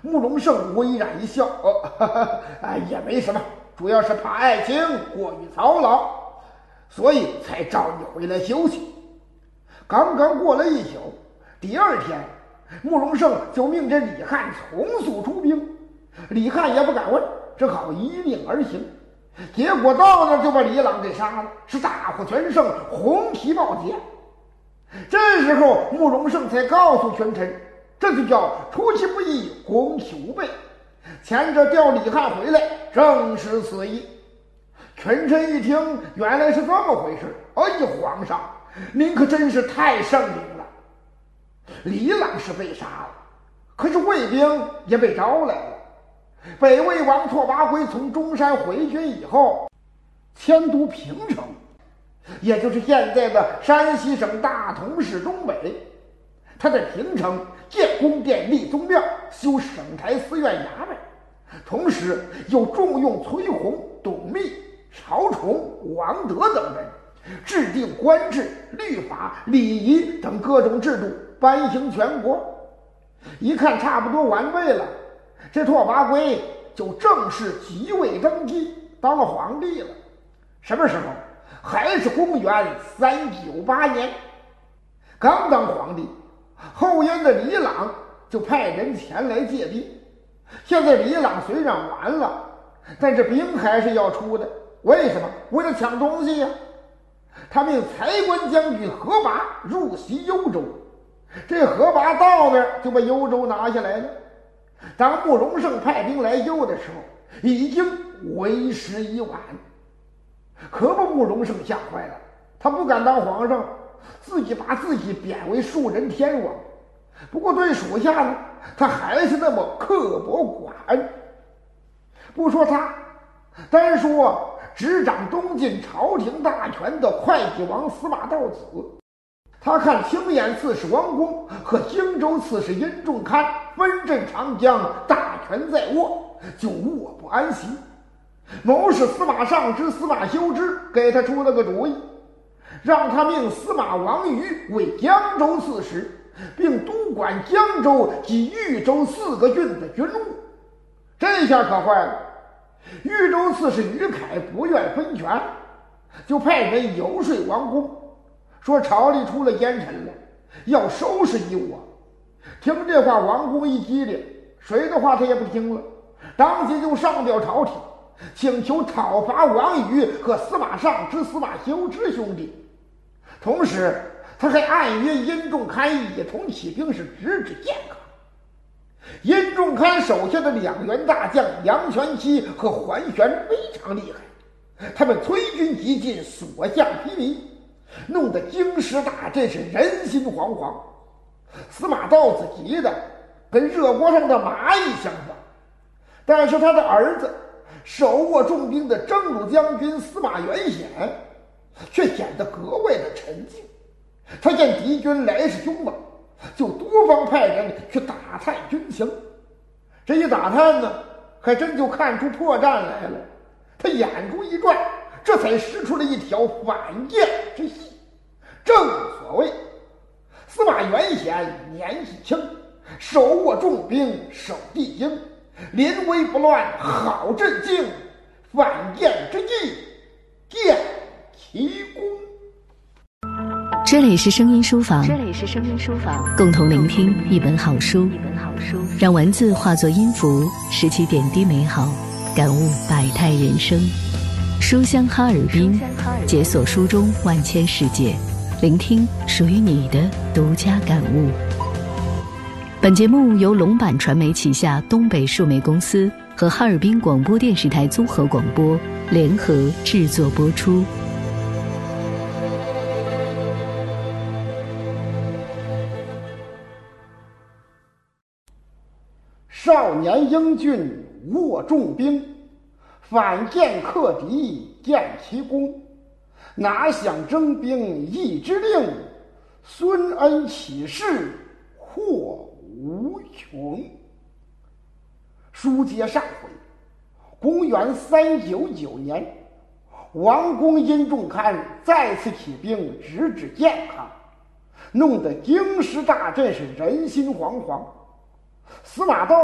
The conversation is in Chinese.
慕容胜微然一笑，也没什么，主要是怕爱情过于操劳，所以才召你回来休息。刚刚过了一宿，第二天，慕容胜就命这李翰从速出兵。李翰也不敢问，只好依令而行。结果到那就把李朗给杀了，是大获全胜，红旗报捷。这时候慕容胜才告诉群臣，这就叫出其不意，攻其无备。前者调李翰回来，正是此意。群臣一听，原来是这么回事。哎呀，皇上，您可真是太圣明了。李朗是被杀了，可是卫兵也被招来了。北魏王拓跋圭从中山回军以后，迁都平城，也就是现在的山西省大同市东北。他在平城建宫殿、立宗庙、修省台司院衙门，同时又重用崔洪、董密、曹崇、王德等人，制定官制、律法、礼仪等各种制度，颁行全国。一看差不多完备了，这拓跋圭就正式即位登基，当了皇帝了。什么时候？还是公元398年。刚当皇帝，后燕的李朗就派人前来借兵。现在李朗虽然完了，但这兵还是要出的。为什么？为了抢东西呀。他命财官将军何拔入袭幽州，这何拔到那儿就把幽州拿下来了。当慕容胜派兵来救的时候，已经为时已晚，可把慕容胜吓坏了。他不敢当皇上，自己把自己贬为庶人天王。不过对属下呢，他还是那么刻薄寡恩。不说他，单说执掌东晋朝廷大权的会稽王司马道子，他看青眼刺史王公和荆州刺史殷仲堪分镇长江，大权在握，就卧不安息。谋士司马尚之、司马修之给他出了个主意，让他命司马王瑜为江州刺史，并督管江州及豫州4个郡的军务。这下可坏了，豫州刺史于凯不愿分权，就派人游说王公，说朝里出了奸臣了，要收拾一我。听这话，王公一激灵，谁的话他也不听了，当即就上表朝廷，请求讨伐王瑜和司马尚之、司马修之兄弟。同时他还暗约殷仲堪一同起兵，是直指健康。殷仲堪手下的2员大将杨全期和桓玄非常厉害，他们催军急进，所向披靡，弄得京师大阵是人心惶惶。司马道子急得跟热锅上的蚂蚁相仿，但是他的儿子手握重兵的征虏将军司马元显却显得格外的沉静。他见敌军来势凶猛，就多方派人去打探军情。这一打探呢，还真就看出破绽来了。他眼珠一转，这才施出了一条反间之计。正所谓司马元显年纪轻，手握重兵，守地京，临危不乱，好镇静，反间之计，见其功。 这里是声音书房，共同聆听一本好书，让文字化作音符，拾起点滴美好，感悟百态人生。书香哈尔滨，解锁书中万千世界，聆听属于你的独家感悟。本节目由龙版传媒旗下东北数媒公司和哈尔滨广播电视台综合广播联合制作播出。 少年英俊握重兵，反间克敌见其功。哪想征兵一支令，孙恩启事祸无穷。书接上回，公元399年，王公殷仲堪再次起兵直指健康，弄得京师大阵是人心惶惶。司马道